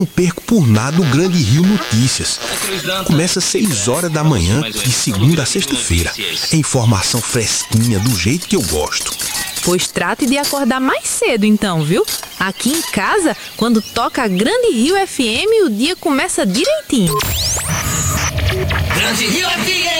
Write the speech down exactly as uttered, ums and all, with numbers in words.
Não perco por nada o Grande Rio Notícias. Começa às seis horas da manhã, de segunda a sexta-feira. É informação fresquinha, do jeito que eu gosto. Pois trate de acordar mais cedo então, viu? Aqui em casa, quando toca a Grande Rio F M, o dia começa direitinho. Grande Rio F M!